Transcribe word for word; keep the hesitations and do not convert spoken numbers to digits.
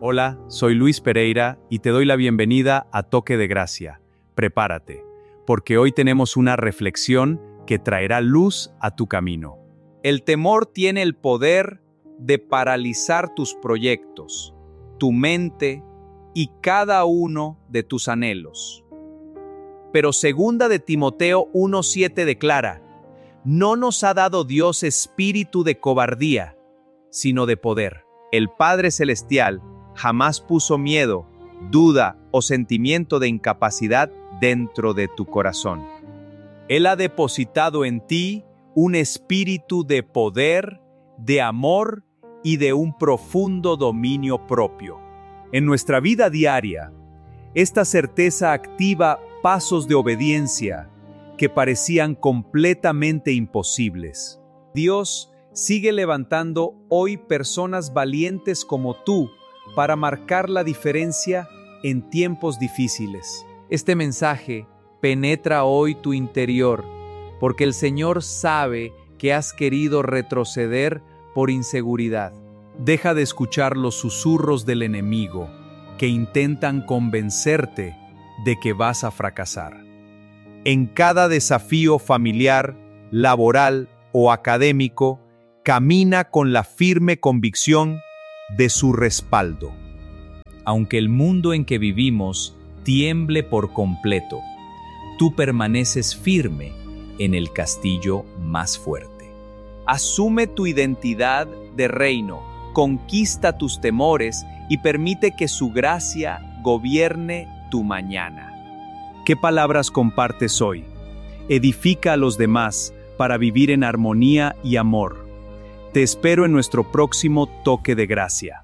Hola, soy Luis Pereira y te doy la bienvenida a Toque de Gracia. Prepárate, porque hoy tenemos una reflexión que traerá luz a tu camino. El temor tiene el poder de paralizar tus proyectos, tu mente y cada uno de tus anhelos. Pero segunda de Timoteo uno siete declara: no nos ha dado Dios espíritu de cobardía, sino de poder. El Padre Celestial jamás puso miedo, duda o sentimiento de incapacidad dentro de tu corazón. Él ha depositado en ti un espíritu de poder, de amor y de un profundo dominio propio. En nuestra vida diaria, esta certeza activa pasos de obediencia que parecían completamente imposibles. Dios sigue levantando hoy personas valientes como tú para marcar la diferencia en tiempos difíciles. Este mensaje penetra hoy tu interior, porque el Señor sabe que has querido retroceder por inseguridad. Deja de escuchar los susurros del enemigo que intentan convencerte de que vas a fracasar. En cada desafío familiar, laboral o académico, camina con la firme convicción de su respaldo. Aunque el mundo en que vivimos tiemble por completo, tú permaneces firme en el castillo más fuerte. Asume tu identidad de reino, conquista tus temores y permite que su gracia gobierne tu mañana. ¿Qué palabras compartes hoy? Edifica a los demás para vivir en armonía y amor. Te espero en nuestro próximo Toque de Gracia.